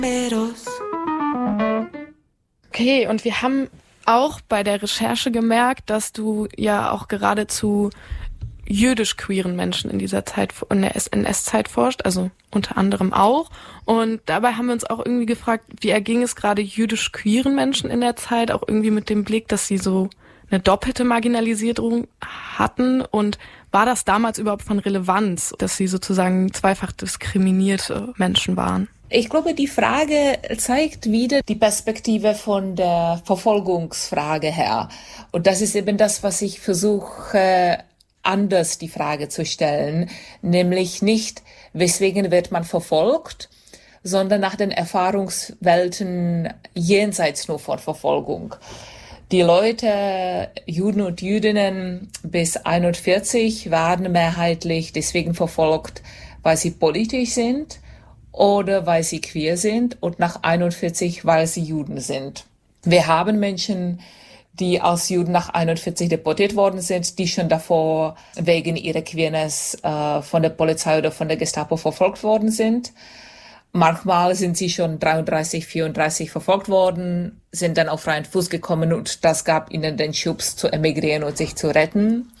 Okay, und wir haben auch bei der Recherche gemerkt, dass du ja auch geradezu jüdisch-queeren Menschen in dieser Zeit, in der NS-Zeit forscht, also unter anderem auch. Und dabei haben wir uns auch irgendwie gefragt, wie erging es gerade jüdisch-queeren Menschen in der Zeit, auch irgendwie mit dem Blick, dass sie so eine doppelte Marginalisierung hatten, und war das damals überhaupt von Relevanz, dass sie sozusagen zweifach diskriminierte Menschen waren? Ich glaube, die Frage zeigt wieder die Perspektive von der Verfolgungsfrage her. Und das ist eben das, was ich versuche, anders die Frage zu stellen. Nämlich nicht, weswegen wird man verfolgt, sondern nach den Erfahrungswelten jenseits nur von Verfolgung. Die Leute, Juden und Jüdinnen bis 1941 waren mehrheitlich deswegen verfolgt, weil sie politisch sind oder weil sie queer sind, und nach 1941, weil sie Juden sind. Wir haben Menschen, die als Juden nach 1941 deportiert worden sind, die schon davor wegen ihrer Queerness von der Polizei oder von der Gestapo verfolgt worden sind. Manchmal sind sie schon 33, 34 verfolgt worden, sind dann auf freien Fuß gekommen, und das gab ihnen den Schubs zu emigrieren und sich zu retten.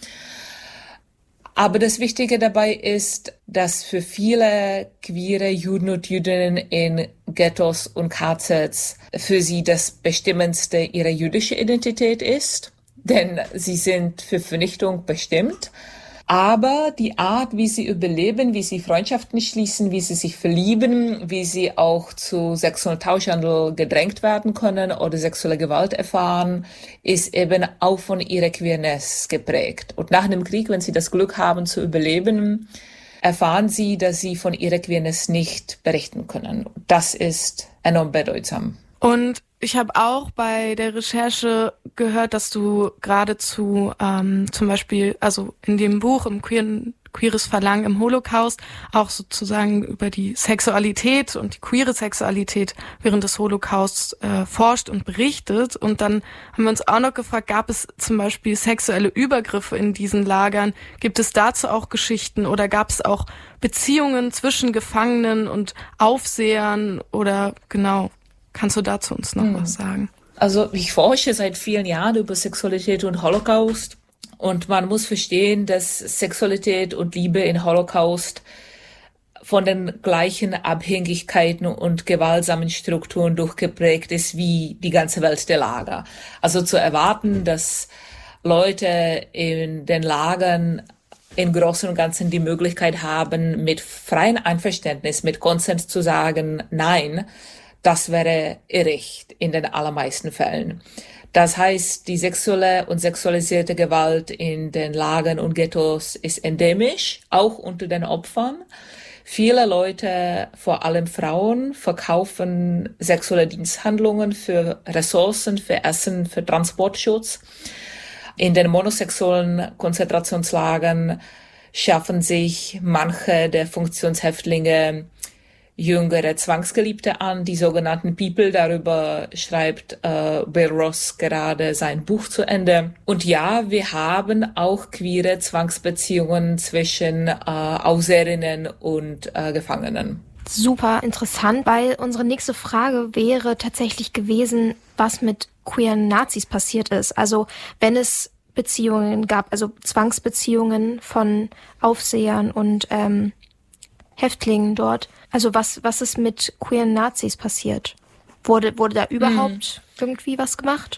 Aber das Wichtige dabei ist, dass für viele queere Juden und Jüdinnen in Ghettos und KZs für sie das Bestimmendste ihre jüdische Identität ist, denn sie sind für Vernichtung bestimmt. Aber die Art, wie sie überleben, wie sie Freundschaften schließen, wie sie sich verlieben, wie sie auch zu sexuellem Tauschhandel gedrängt werden können oder sexuelle Gewalt erfahren, ist eben auch von ihrer Queerness geprägt. Und nach dem Krieg, wenn sie das Glück haben zu überleben, erfahren sie, dass sie von ihrer Queerness nicht berichten können. Das ist enorm bedeutsam. Und ich habe auch bei der Recherche gehört, dass du geradezu zum Beispiel, also in dem Buch im Queeres Verlangen im Holocaust, auch sozusagen über die Sexualität und die queere Sexualität während des Holocausts forscht und berichtet. Und dann haben wir uns auch noch gefragt, gab es zum Beispiel sexuelle Übergriffe in diesen Lagern? Gibt es dazu auch Geschichten, oder gab es auch Beziehungen zwischen Gefangenen und Aufsehern, oder genau? Kannst du dazu uns noch was sagen? Also ich forsche seit vielen Jahren über Sexualität und Holocaust, und man muss verstehen, dass Sexualität und Liebe in Holocaust von den gleichen Abhängigkeiten und gewaltsamen Strukturen durchgeprägt ist wie die ganze Welt der Lager. Also zu erwarten, dass Leute in den Lagern im Großen und Ganzen die Möglichkeit haben, mit freiem Einverständnis, mit Konsens zu sagen, nein, das wäre irrig in den allermeisten Fällen. Das heißt, die sexuelle und sexualisierte Gewalt in den Lagern und Ghettos ist endemisch, auch unter den Opfern. Viele Leute, vor allem Frauen, verkaufen sexuelle Diensthandlungen für Ressourcen, für Essen, für Transportschutz. In den monosexuellen Konzentrationslagern schaffen sich manche der Funktionshäftlinge jüngere Zwangsgeliebte an, die sogenannten People. Darüber schreibt Bill Ross gerade sein Buch zu Ende. Und ja, wir haben auch queere Zwangsbeziehungen zwischen Aufseherinnen und Gefangenen. Super interessant, weil unsere nächste Frage wäre tatsächlich gewesen, was mit queeren Nazis passiert ist. Also wenn es Beziehungen gab, also Zwangsbeziehungen von Aufsehern und Häftlingen dort. Also was ist mit queeren Nazis passiert? Wurde da überhaupt irgendwie was gemacht?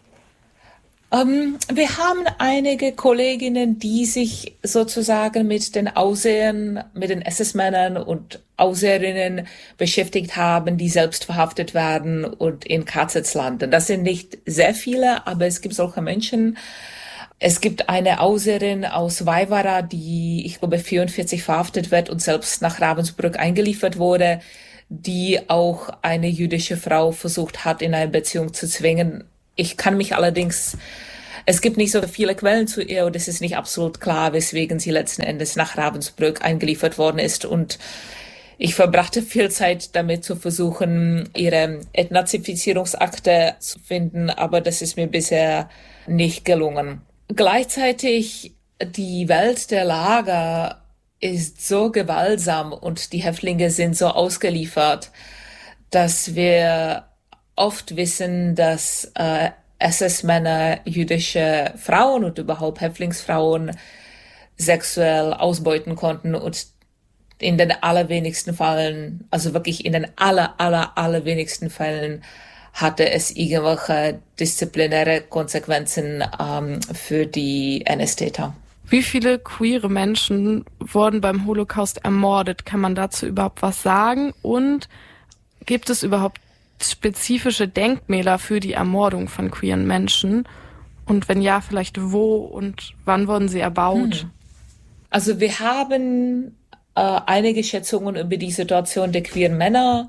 Wir haben einige Kolleginnen, die sich sozusagen mit den Aufsehern, mit den SS-Männern und Aufseherinnen beschäftigt haben, die selbst verhaftet werden und in KZs landen. Das sind nicht sehr viele, aber es gibt solche Menschen. Es gibt eine Aufseherin aus Vaivara, die, ich glaube, 44 verhaftet wird und selbst nach Ravensbrück eingeliefert wurde, die auch eine jüdische Frau versucht hat, in eine Beziehung zu zwingen. Ich kann mich allerdings, es gibt nicht so viele Quellen zu ihr, und es ist nicht absolut klar, weswegen sie letzten Endes nach Ravensbrück eingeliefert worden ist. Und ich verbrachte viel Zeit damit zu versuchen, ihre Entnazifizierungsakte zu finden, aber das ist mir bisher nicht gelungen. Gleichzeitig, die Welt der Lager ist so gewaltsam und die Häftlinge sind so ausgeliefert, dass wir oft wissen, dass SS-Männer jüdische Frauen und überhaupt Häftlingsfrauen sexuell ausbeuten konnten und in den allerwenigsten Fällen, also wirklich in den allerwenigsten Fällen hatte es irgendwelche disziplinäre Konsequenzen für die NS-Täter. Wie viele queere Menschen wurden beim Holocaust ermordet? Kann man dazu überhaupt was sagen? Und gibt es überhaupt spezifische Denkmäler für die Ermordung von queeren Menschen? Und wenn ja, vielleicht wo und wann wurden sie erbaut? Also wir haben einige Schätzungen über die Situation der queeren Männer,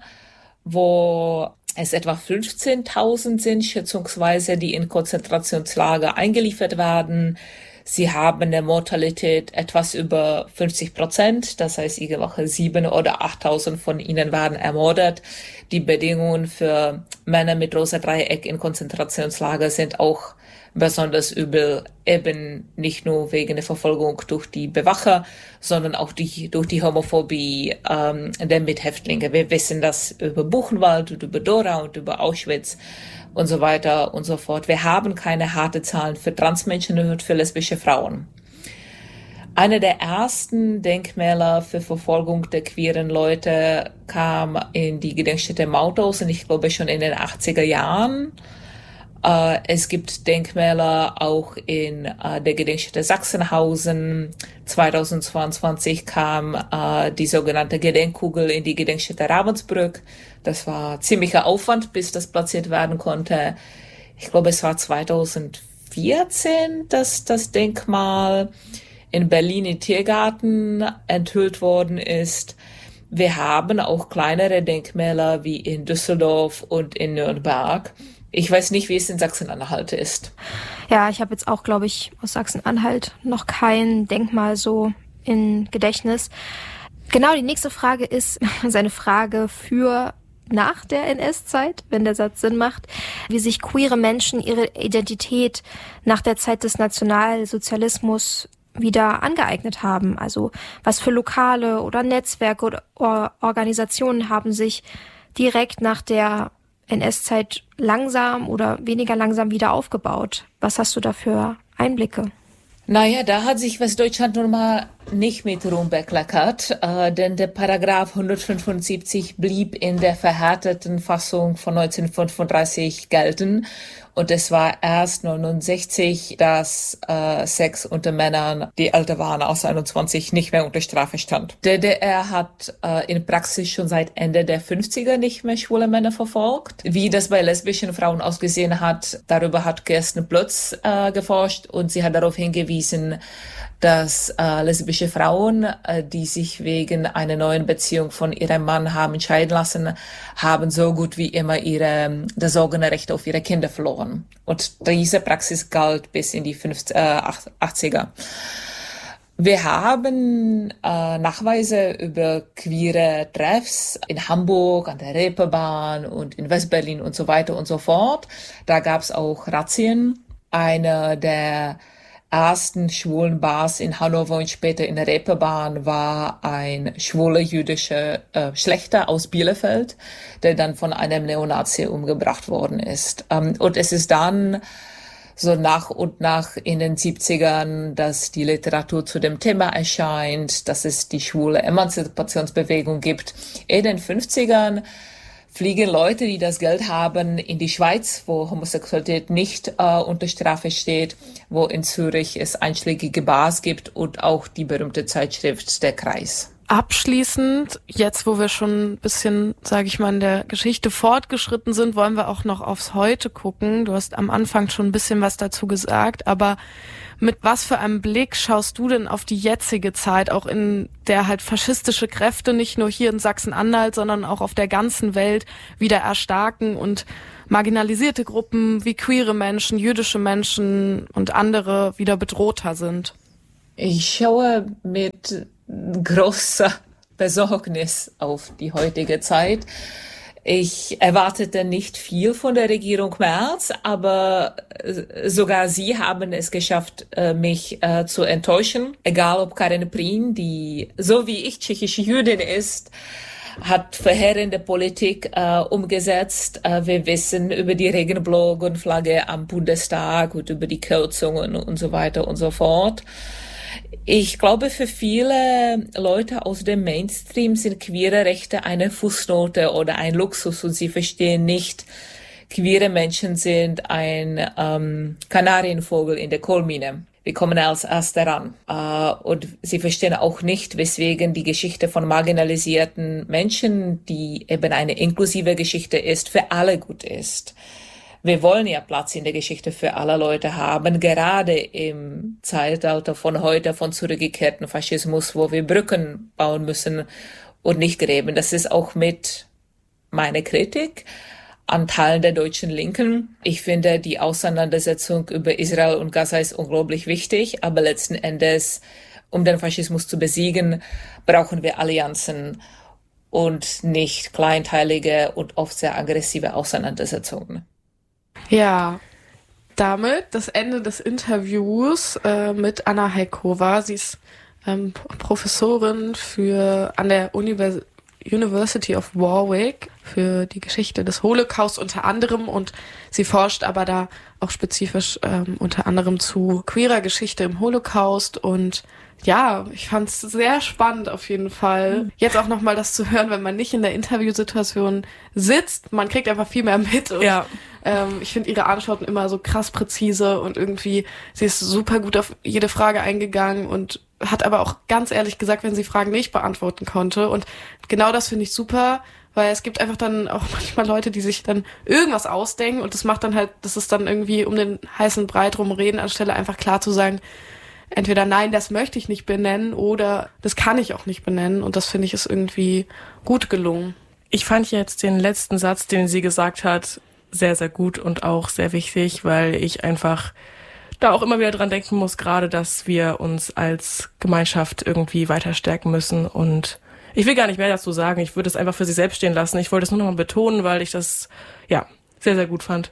wo es etwa 15.000 sind, schätzungsweise, die in Konzentrationslager eingeliefert werden. Sie haben eine Mortalität etwas über 50%, das heißt, irgendwelche 7.000 oder 8.000 von ihnen werden ermordet. Die Bedingungen für Männer mit rosa Dreieck in Konzentrationslager sind auch besonders übel, eben nicht nur wegen der Verfolgung durch die Bewacher, sondern auch durch die Homophobie der Mithäftlinge. Wir wissen das über Buchenwald und über Dora und über Auschwitz und so weiter und so fort. Wir haben keine harte Zahlen für Transmenschen und für lesbische Frauen. Eine der ersten Denkmäler für Verfolgung der queeren Leute kam in die Gedenkstätte Mauthausen, ich glaube schon in den 80er Jahren. Es gibt Denkmäler auch in der Gedenkstätte Sachsenhausen. 2022 kam die sogenannte Gedenkkugel in die Gedenkstätte Ravensbrück. Das war ziemlicher Aufwand, bis das platziert werden konnte. Ich glaube, es war 2014, dass das Denkmal in Berlin im Tiergarten enthüllt worden ist. Wir haben auch kleinere Denkmäler wie in Düsseldorf und in Nürnberg. Ich weiß nicht, wie es in Sachsen-Anhalt ist. Ja, ich habe jetzt auch, glaube ich, aus Sachsen-Anhalt noch kein Denkmal so in Gedächtnis. Genau, die nächste Frage ist eine Frage für nach der NS-Zeit, wenn der Satz Sinn macht, wie sich queere Menschen ihre Identität nach der Zeit des Nationalsozialismus wieder angeeignet haben. Also was für Lokale oder Netzwerke oder Organisationen haben sich direkt nach der NS-Zeit langsam oder weniger langsam wieder aufgebaut. Was hast du da für Einblicke? Naja, da hat sich Westdeutschland nun mal nicht mit Ruhm bekleckert, denn der Paragraph 175 blieb in der verhärteten Fassung von 1935 gelten. Und es war erst 1969, dass Sex unter Männern, die älter waren als 21, nicht mehr unter Strafe stand. Der DDR hat in Praxis schon seit Ende der 50er nicht mehr schwule Männer verfolgt. Wie das bei lesbischen Frauen ausgesehen hat, darüber hat Kirsten Plötz geforscht und sie hat darauf hingewiesen, dass lesbische Frauen, die sich wegen einer neuen Beziehung von ihrem Mann haben scheiden lassen, haben so gut wie immer das Sorgerecht auf ihre Kinder verloren. Und diese Praxis galt bis in die 80er. Wir haben Nachweise über queere Treffs in Hamburg, an der Reeperbahn und in Westberlin und so weiter und so fort. Da gab es auch Razzien. Eine der ersten schwulen Bars in Hannover und später in der Reeperbahn war ein schwuler jüdischer Schlächter aus Bielefeld, der dann von einem Neonazi umgebracht worden ist. Und es ist dann so nach und nach in den 70ern, dass die Literatur zu dem Thema erscheint, dass es die schwule Emanzipationsbewegung gibt. In den 50ern fliegen Leute, die das Geld haben, in die Schweiz, wo Homosexualität nicht unter Strafe steht, wo in Zürich es einschlägige Bars gibt und auch die berühmte Zeitschrift Der Kreis. Abschließend, jetzt wo wir schon ein bisschen, sage ich mal, in der Geschichte fortgeschritten sind, wollen wir auch noch aufs Heute gucken. Du hast am Anfang schon ein bisschen was dazu gesagt, aber mit was für einem Blick schaust du denn auf die jetzige Zeit, auch in der halt faschistische Kräfte nicht nur hier in Sachsen-Anhalt, sondern auch auf der ganzen Welt wieder erstarken und marginalisierte Gruppen wie queere Menschen, jüdische Menschen und andere wieder bedrohter sind? Ich schaue mit großer Besorgnis auf die heutige Zeit. Ich erwartete nicht viel von der Regierung Merz, aber sogar sie haben es geschafft, mich zu enttäuschen. Egal ob Karin Prien, die so wie ich tschechische Jüdin ist, hat verheerende Politik umgesetzt. Wir wissen über die Regenbogenflagge am Bundestag und über die Kürzungen und so weiter und so fort. Ich glaube, für viele Leute aus dem Mainstream sind queere Rechte eine Fußnote oder ein Luxus und sie verstehen nicht, queere Menschen sind ein Kanarienvogel in der Kohlmine. Wir kommen als Erste ran. Und sie verstehen auch nicht, weswegen die Geschichte von marginalisierten Menschen, die eben eine inklusive Geschichte ist, für alle gut ist. Wir wollen ja Platz in der Geschichte für alle Leute haben, gerade im Zeitalter von heute, von zurückgekehrten Faschismus, wo wir Brücken bauen müssen und nicht Gräben. Das ist auch mit meiner Kritik an Teilen der deutschen Linken. Ich finde, die Auseinandersetzung über Israel und Gaza ist unglaublich wichtig, aber letzten Endes, um den Faschismus zu besiegen, brauchen wir Allianzen und nicht kleinteilige und oft sehr aggressive Auseinandersetzungen. Ja, damit das Ende des Interviews mit Anna Heykova. Sie ist Professorin an der University of Warwick für die Geschichte des Holocaust unter anderem, und sie forscht aber da auch spezifisch unter anderem zu queerer Geschichte im Holocaust. Und ja, ich fand es sehr spannend auf jeden Fall. Jetzt auch nochmal das zu hören, wenn man nicht in der Interviewsituation sitzt. Man kriegt einfach viel mehr mit. Und, ja. Ich finde ihre Antworten immer so krass präzise und irgendwie, sie ist super gut auf jede Frage eingegangen und hat aber auch ganz ehrlich gesagt, wenn sie Fragen nicht beantworten konnte. Und genau das finde ich super, weil es gibt einfach dann auch manchmal Leute, die sich dann irgendwas ausdenken und das ist dann irgendwie um den heißen Brei drum reden, anstelle einfach klar zu sagen, entweder nein, das möchte ich nicht benennen oder das kann ich auch nicht benennen, und das finde ich ist irgendwie gut gelungen. Ich fand jetzt den letzten Satz, den sie gesagt hat, sehr, sehr gut und auch sehr wichtig, weil ich einfach da auch immer wieder dran denken muss, gerade, dass wir uns als Gemeinschaft irgendwie weiter stärken müssen. Und ich will gar nicht mehr dazu sagen, ich würde es einfach für sie selbst stehen lassen. Ich wollte es nur noch mal betonen, weil ich das, ja, sehr, sehr gut fand.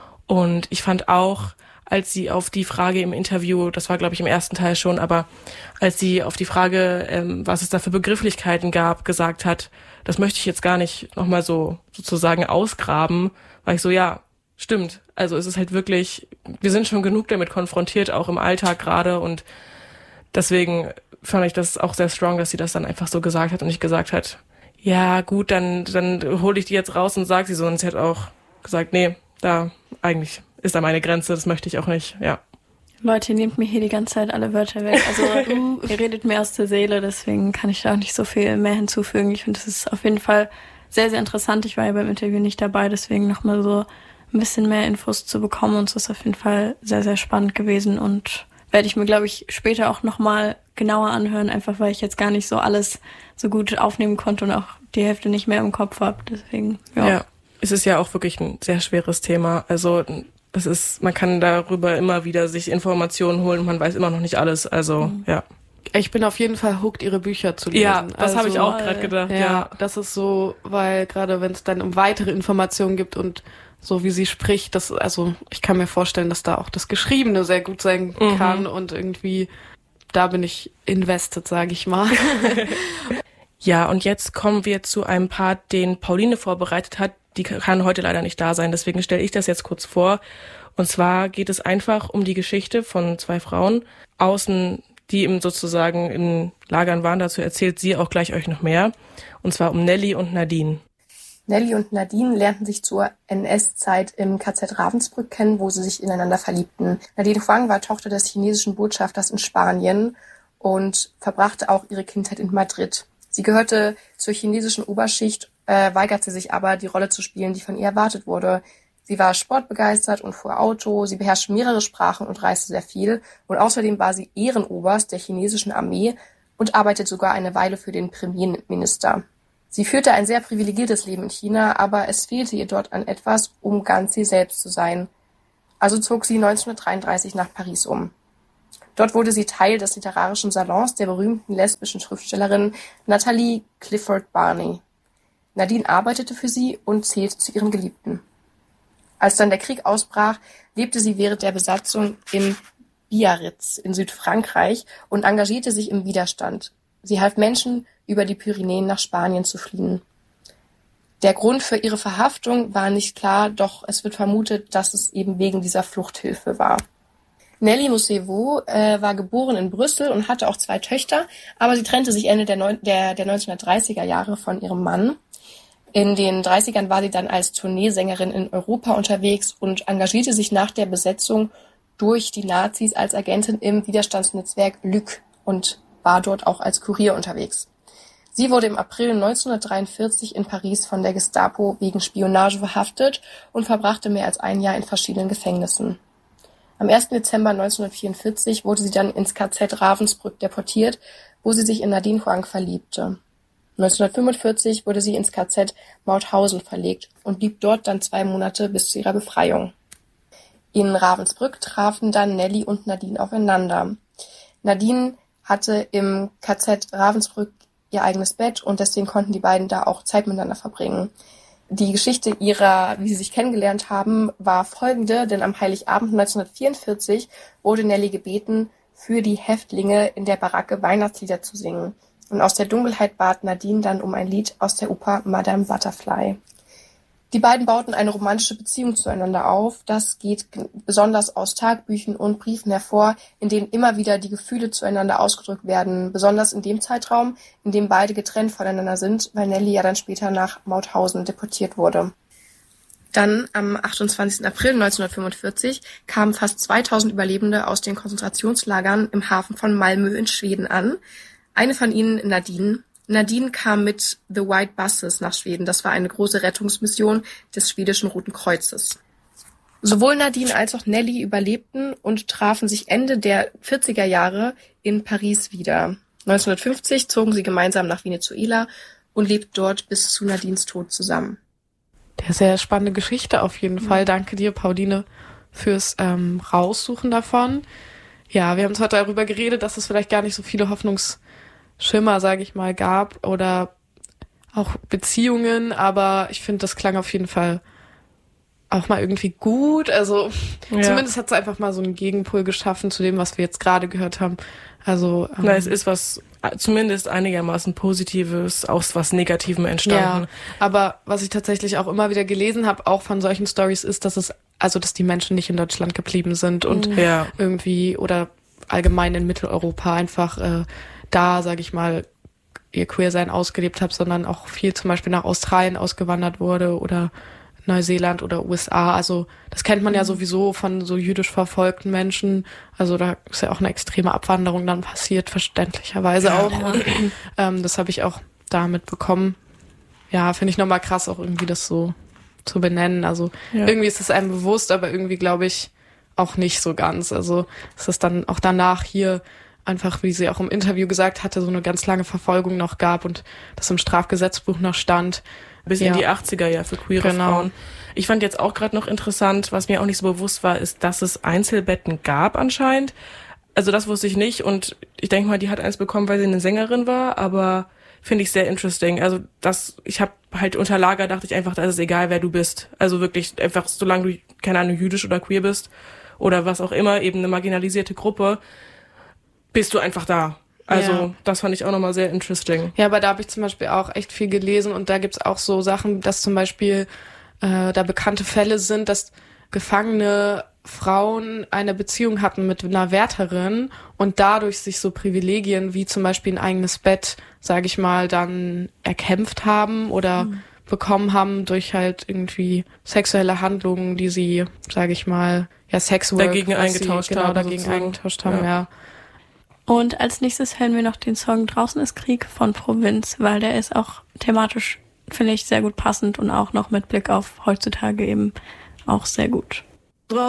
Und ich fand auch, als sie auf die Frage im Interview, das war, glaube ich, im ersten Teil schon, aber als sie auf die Frage, was es da für Begrifflichkeiten gab, gesagt hat, das möchte ich jetzt gar nicht noch mal so sozusagen ausgraben, war ich so, ja, stimmt. Also es ist halt wirklich, wir sind schon genug damit konfrontiert, auch im Alltag gerade, und deswegen fand ich das auch sehr strong, dass sie das dann einfach so gesagt hat und nicht gesagt hat, ja gut, dann hole ich die jetzt raus und sag sie so, und sie hat auch gesagt, nee, da eigentlich ist da meine Grenze, das möchte ich auch nicht, ja. Leute, ihr nehmt mir hier die ganze Zeit alle Wörter weg. Also ihr redet mir aus der Seele, deswegen kann ich da auch nicht so viel mehr hinzufügen. Ich finde, das ist auf jeden Fall sehr, sehr interessant. Ich war ja beim Interview nicht dabei, deswegen nochmal so ein bisschen mehr Infos zu bekommen. Und es ist auf jeden Fall sehr, sehr spannend gewesen und werde ich mir, glaube ich, später auch nochmal genauer anhören, einfach weil ich jetzt gar nicht so alles so gut aufnehmen konnte und auch die Hälfte nicht mehr im Kopf habe. Deswegen, ja. Es ist ja auch wirklich ein sehr schweres Thema. Also man kann darüber immer wieder sich Informationen holen, man weiß immer noch nicht alles. Also, ja. Ich bin auf jeden Fall hooked, ihre Bücher zu lesen. Ja, das habe ich auch gerade gedacht. Ja, das ist so, weil gerade wenn es dann um weitere Informationen gibt und so wie sie spricht, ich kann mir vorstellen, dass da auch das Geschriebene sehr gut sein kann und irgendwie, da bin ich invested, sage ich mal. Ja, und jetzt kommen wir zu einem Part, den Pauline vorbereitet hat. Die kann heute leider nicht da sein, deswegen stelle ich das jetzt kurz vor. Und zwar geht es einfach um die Geschichte von 2 Frauen außen, die eben sozusagen in Lagern waren. Dazu erzählt sie auch gleich euch noch mehr. Und zwar um Nelly und Nadine. Nelly und Nadine lernten sich zur NS-Zeit im KZ Ravensbrück kennen, wo sie sich ineinander verliebten. Nadine Huang war Tochter des chinesischen Botschafters in Spanien und verbrachte auch ihre Kindheit in Madrid. Sie gehörte zur chinesischen Oberschicht, weigerte sich aber, die Rolle zu spielen, die von ihr erwartet wurde. Sie war sportbegeistert und fuhr Auto, sie beherrschte mehrere Sprachen und reiste sehr viel. Und außerdem war sie Ehrenoberst der chinesischen Armee und arbeitete sogar eine Weile für den Premierminister. Sie führte ein sehr privilegiertes Leben in China, aber es fehlte ihr dort an etwas, um ganz sie selbst zu sein. Also zog sie 1933 nach Paris um. Dort wurde sie Teil des literarischen Salons der berühmten lesbischen Schriftstellerin Natalie Clifford Barney. Nadine arbeitete für sie und zählte zu ihren Geliebten. Als dann der Krieg ausbrach, lebte sie während der Besatzung in Biarritz in Südfrankreich und engagierte sich im Widerstand. Sie half Menschen, über die Pyrenäen nach Spanien zu fliehen. Der Grund für ihre Verhaftung war nicht klar, doch es wird vermutet, dass es eben wegen dieser Fluchthilfe war. Nelly Mousseveau war geboren in Brüssel und hatte auch 2 Töchter, aber sie trennte sich Ende der 1930er Jahre von ihrem Mann. In den 30ern war sie dann als Tourneesängerin in Europa unterwegs und engagierte sich nach der Besetzung durch die Nazis als Agentin im Widerstandsnetzwerk LÜC und war dort auch als Kurier unterwegs. Sie wurde im April 1943 in Paris von der Gestapo wegen Spionage verhaftet und verbrachte mehr als ein Jahr in verschiedenen Gefängnissen. Am 1. Dezember 1944 wurde sie dann ins KZ Ravensbrück deportiert, wo sie sich in Nadine Huang verliebte. 1945 wurde sie ins KZ Mauthausen verlegt und blieb dort dann 2 Monate bis zu ihrer Befreiung. In Ravensbrück trafen dann Nelly und Nadine aufeinander. Nadine hatte im KZ Ravensbrück ihr eigenes Bett und deswegen konnten die beiden da auch Zeit miteinander verbringen. Die Geschichte wie sie sich kennengelernt haben, war folgende, denn am Heiligabend 1944 wurde Nelly gebeten, für die Häftlinge in der Baracke Weihnachtslieder zu singen. Und aus der Dunkelheit bat Nadine dann um ein Lied aus der Oper Madame Butterfly. Die beiden bauten eine romantische Beziehung zueinander auf. Das geht besonders aus Tagebüchern und Briefen hervor, in denen immer wieder die Gefühle zueinander ausgedrückt werden. Besonders in dem Zeitraum, in dem beide getrennt voneinander sind, weil Nelly ja dann später nach Mauthausen deportiert wurde. Dann am 28. April 1945 kamen fast 2000 Überlebende aus den Konzentrationslagern im Hafen von Malmö in Schweden an. Eine von ihnen, Nadine. Nadine kam mit The White Buses nach Schweden. Das war eine große Rettungsmission des schwedischen Roten Kreuzes. Sowohl Nadine als auch Nelly überlebten und trafen sich Ende der 40er Jahre in Paris wieder. 1950 zogen sie gemeinsam nach Venezuela und lebten dort bis zu Nadines Tod zusammen. Der sehr spannende Geschichte auf jeden Fall. Danke dir, Pauline, fürs Raussuchen davon. Ja, wir haben uns heute darüber geredet, dass es vielleicht gar nicht so viele Hoffnungsschimmer, sage ich mal, gab oder auch Beziehungen, aber ich finde, das klang auf jeden Fall auch mal irgendwie gut. Also zumindest hat es einfach mal so einen Gegenpol geschaffen zu dem, was wir jetzt gerade gehört haben. Also es ist was zumindest einigermaßen Positives aus was Negativem entstanden. Ja, aber was ich tatsächlich auch immer wieder gelesen habe, auch von solchen Stories, ist, dass die Menschen nicht in Deutschland geblieben sind und irgendwie oder allgemein in Mitteleuropa einfach da, sage ich mal, ihr Queersein ausgelebt habe, sondern auch viel zum Beispiel nach Australien ausgewandert wurde oder Neuseeland oder USA. Also das kennt man ja sowieso von so jüdisch verfolgten Menschen. Also da ist ja auch eine extreme Abwanderung dann passiert, verständlicherweise auch. Und, das habe ich auch da mitbekommen. Ja, finde ich nochmal krass, auch irgendwie das so zu benennen. Also irgendwie ist es einem bewusst, aber irgendwie glaube ich auch nicht so ganz. Also es ist dann auch danach hier einfach, wie sie auch im Interview gesagt hatte, so eine ganz lange Verfolgung noch gab und das im Strafgesetzbuch noch stand. Bis in die 80er ja für queere Frauen. Ich fand jetzt auch gerade noch interessant, was mir auch nicht so bewusst war, ist, dass es Einzelbetten gab anscheinend. Also das wusste ich nicht und ich denke mal, die hat eins bekommen, weil sie eine Sängerin war, aber finde ich sehr interesting. Also ich habe halt unter Lager, dachte ich einfach, da ist es egal, wer du bist. Also wirklich einfach, solange du, keine Ahnung, jüdisch oder queer bist oder was auch immer, eben eine marginalisierte Gruppe, bist du einfach da. Also das fand ich auch nochmal sehr interesting. Ja, aber da habe ich zum Beispiel auch echt viel gelesen und da gibt's auch so Sachen, dass zum Beispiel da bekannte Fälle sind, dass gefangene Frauen eine Beziehung hatten mit einer Wärterin und dadurch sich so Privilegien wie zum Beispiel ein eigenes Bett, sage ich mal, dann erkämpft haben oder bekommen haben durch halt irgendwie sexuelle Handlungen, die sie, sage ich mal, Sexwork dagegen eingetauscht haben, ja. Und als nächstes hören wir noch den Song Draußen ist Krieg von Provinz, weil der ist auch thematisch, finde ich, sehr gut passend und auch noch mit Blick auf heutzutage eben auch sehr gut.